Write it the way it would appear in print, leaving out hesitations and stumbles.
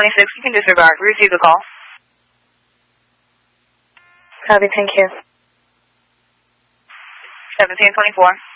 1026, you can disregard. Receive the call. Copy, thank you. 1724.